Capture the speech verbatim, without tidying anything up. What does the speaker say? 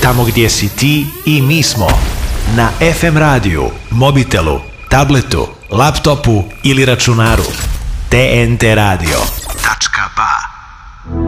Tamo gdje si ti i mi smo. Na ef em radiju, mobitelu, tabletu, laptopu ili računaru. te en te radio tačka ba.